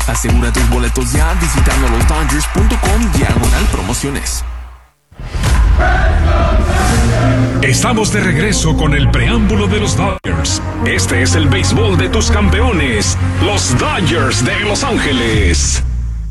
Asegura tus boletos ya visitando losdodgers.com/promociones. Estamos de regreso con el preámbulo de los Dodgers. Este es el béisbol de tus campeones, los Dodgers de Los Ángeles.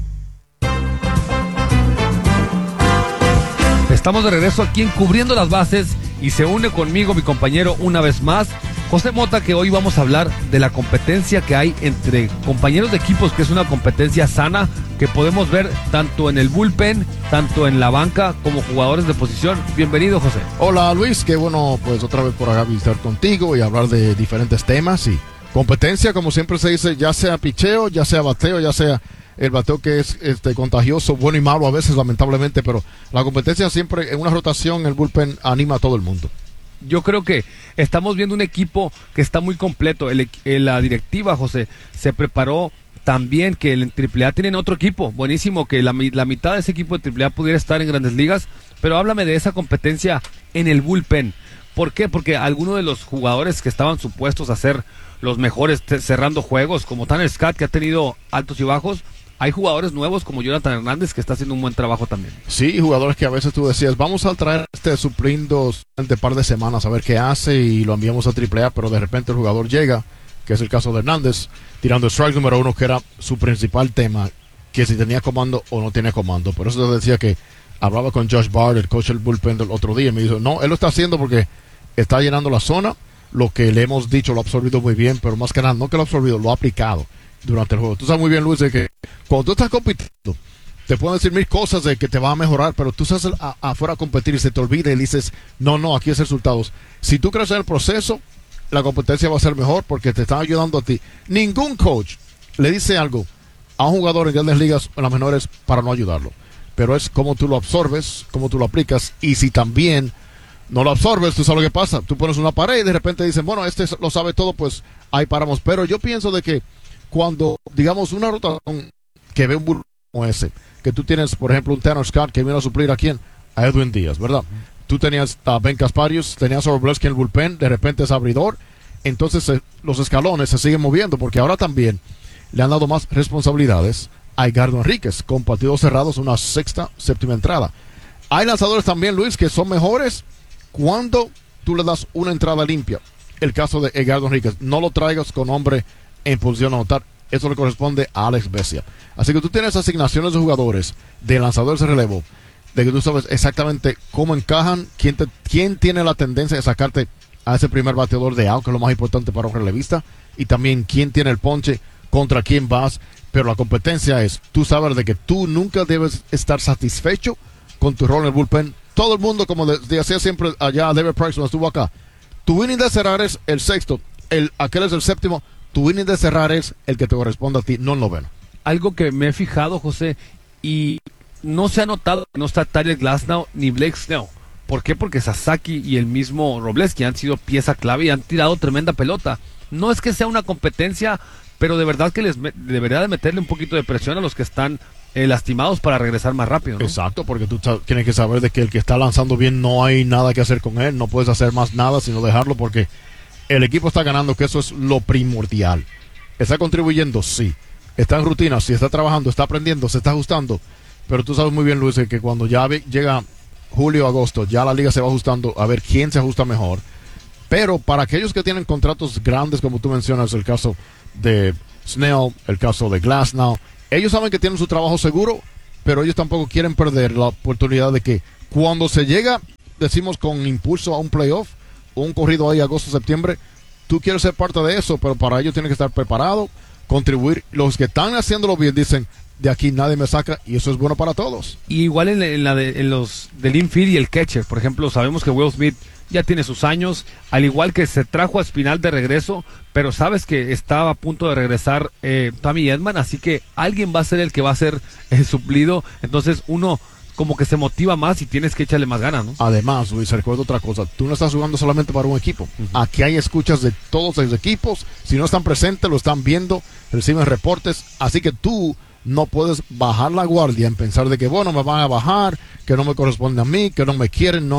Estamos de regreso aquí en Cubriendo las Bases y se une conmigo mi compañero una vez más, José Mota, que hoy vamos a hablar de la competencia que hay entre compañeros de equipos, que es una competencia sana que podemos ver tanto en el bullpen, tanto en la banca como jugadores de posición. Bienvenido, José. Hola, Luis, qué bueno pues otra vez por acá visitar contigo y hablar de diferentes temas y competencia, como siempre se dice, ya sea picheo, ya sea bateo, ya sea el bateo que es contagioso, bueno y malo a veces, lamentablemente, pero la competencia siempre en una rotación, el bullpen anima a todo el mundo. Yo creo que estamos viendo un equipo que está muy completo. La directiva, José, se preparó también, que en AAA tienen otro equipo buenísimo, que la mitad de ese equipo de AAA pudiera estar en Grandes Ligas, pero háblame de esa competencia en el bullpen. ¿Por qué? Porque algunos de los jugadores que estaban supuestos a ser los mejores cerrando juegos, como Tanner Scott, que ha tenido altos y bajos, hay jugadores nuevos como Jonathan Hernández, que está haciendo un buen trabajo también. Sí, jugadores que a veces tú decías, vamos a traer supliendo durante un par de semanas a ver qué hace y lo enviamos a AAA, pero de repente el jugador llega, que es el caso de Hernández, tirando el strike número 1, que era su principal tema, que si tenía comando o no tenía comando. Por eso te decía que hablaba con Josh Bard, el coach del bullpen del otro día, y me dijo, no, él lo está haciendo porque está llenando la zona, lo que le hemos dicho lo ha absorbido muy bien, pero más que nada, no que lo ha absorbido, lo ha aplicado durante el juego. Tú sabes muy bien, Luis, de que cuando tú estás compitiendo, te pueden decir mil cosas de que te va a mejorar, pero tú estás afuera a competir y se te olvida y dices, no, aquí es resultados. Si tú crees en el proceso, la competencia va a ser mejor porque te están ayudando a ti. Ningún coach le dice algo a un jugador en Grandes Ligas o en las menores para no ayudarlo, pero es cómo tú lo absorbes, cómo tú lo aplicas, y si también no lo absorbes, tú sabes lo que pasa. Tú pones una pared y de repente dicen, bueno, este lo sabe todo, pues ahí paramos. Pero yo pienso de que cuando, digamos, una rotación que ve un bullpen como ese, que tú tienes, por ejemplo, un Tanner Scott que vino a suplir a quién, a Edwin Díaz, ¿verdad? Tú tenías a Ben Casparius, tenías a Robleski en el bullpen, de repente es abridor, entonces los escalones se siguen moviendo, porque ahora también le han dado más responsabilidades a Edgardo Enríquez, con partidos cerrados, una sexta, séptima entrada. Hay lanzadores también, Luis, que son mejores cuando tú le das una entrada limpia. El caso de Edgardo Enríquez, no lo traigas con hombre en posición a anotar, eso le corresponde a Alex Vesia. Así que tú tienes asignaciones de jugadores, de lanzadores de relevo, de que tú sabes exactamente cómo encajan, quién tiene la tendencia de sacarte a ese primer bateador de out, que es lo más importante para un relevista, y también quién tiene el ponche, contra quién vas. Pero la competencia es, tú sabes de que tú nunca debes estar satisfecho con tu rol en el bullpen. Todo el mundo, como decía siempre allá David Price cuando estuvo acá, tu inning de cerrar es el sexto, aquel es el séptimo. Tu inning de cerrar es el que te corresponde a ti, no el noveno. Algo que me he fijado, José, y no se ha notado que no está Tyler Glasnow ni Blake Snell. ¿Por qué? Porque Sasaki y el mismo Robleski han sido pieza clave y han tirado tremenda pelota. No es que sea una competencia, pero de verdad que debería de meterle un poquito de presión a los que están lastimados para regresar más rápido, ¿no? Exacto, porque tú tienes que saber de que el que está lanzando bien no hay nada que hacer con él, no puedes hacer más nada sino dejarlo porque el equipo está ganando, que eso es lo primordial. ¿Está contribuyendo? Sí. ¿Está en rutina? Sí. ¿Está trabajando? ¿Está aprendiendo? ¿Se está ajustando? Pero tú sabes muy bien, Luis, que cuando ya llega julio, agosto, ya la liga se va ajustando a ver quién se ajusta mejor. Pero para aquellos que tienen contratos grandes, como tú mencionas, el caso de Snell, el caso de Glasnow, ellos saben que tienen su trabajo seguro, pero ellos tampoco quieren perder la oportunidad de que cuando se llega, decimos con impulso a un playoff, un corrido ahí agosto-septiembre, tú quieres ser parte de eso, pero para ello tienes que estar preparado, contribuir. Los que están haciéndolo bien dicen, de aquí nadie me saca, y eso es bueno para todos. Y igual en los del infield y el catcher, por ejemplo, sabemos que Will Smith ya tiene sus años, al igual que se trajo a Espinal de regreso, pero sabes que estaba a punto de regresar Tommy Edman, así que alguien va a ser el que va a ser el suplido, entonces uno como que se motiva más y tienes que echarle más ganas, ¿no? Además, Luis, recuerda otra cosa, tú no estás jugando solamente para un equipo. Aquí hay escuchas de todos los equipos, si no están presentes, lo están viendo, reciben reportes, así que tú no puedes bajar la guardia en pensar de que, bueno, me van a bajar, que no me corresponde a mí, que no me quieren, no.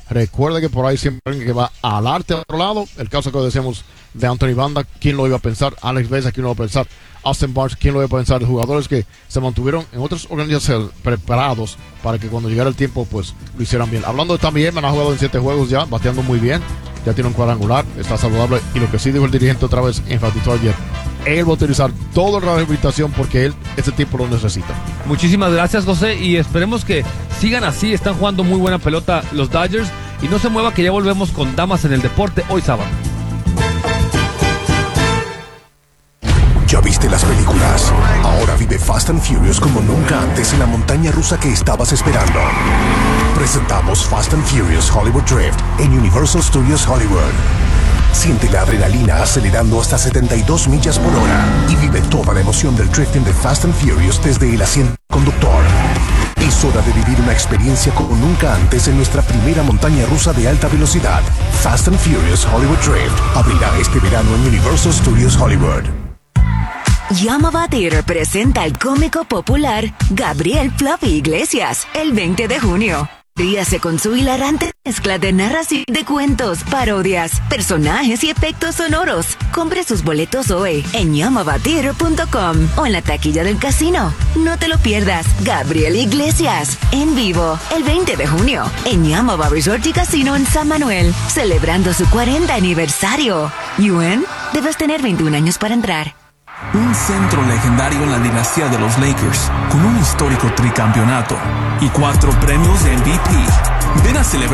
Recuerde que por ahí siempre hay alguien que va al arte a otro lado. El caso que decíamos de Anthony Banda, ¿quién lo iba a pensar? Alex Beza, ¿quién lo iba a pensar? Austin Barnes, ¿quién lo iba a pensar? Los jugadores que se mantuvieron en otras organizaciones preparados para que cuando llegara el tiempo, pues lo hicieran bien. Hablando de Tommy Edman, ha jugado en 7 juegos ya, bateando muy bien. Ya tiene un cuadrangular, está saludable. Y lo que sí dijo el dirigente otra vez, enfatizó ayer, él va a utilizar toda la rehabilitación porque él, ese tipo lo necesita. Muchísimas gracias, José, y esperemos que sigan así. Están jugando muy buena pelota los Dodgers. Y no se mueva, que ya volvemos con Damas en el Deporte hoy sábado. ¿Ya viste las películas? Ahora vive Fast and Furious como nunca antes en la montaña rusa que estabas esperando. Presentamos Fast and Furious Hollywood Drift en Universal Studios Hollywood. Siente la adrenalina acelerando hasta 72 millas por hora y vive toda la emoción del drifting de Fast and Furious desde el asiento del conductor. Es hora de vivir una experiencia como nunca antes en nuestra primera montaña rusa de alta velocidad. Fast and Furious Hollywood Drift abrirá este verano en Universal Studios Hollywood. Yamava Theater presenta al cómico popular Gabriel Fluffy Iglesias el 20 de junio. Ríase con su hilarante mezcla de narración de cuentos, parodias, personajes y efectos sonoros. Compre sus boletos hoy en yamavatheater.com o en la taquilla del casino. No te lo pierdas. Gabriel Iglesias en vivo el 20 de junio en Yamava Resort y Casino en San Manuel, celebrando su 40 aniversario. Yuen, debes tener 21 años para entrar. Un centro legendario en la dinastía de los Lakers, con un histórico tricampeonato y 4 premios de MVP. Ven a celebrar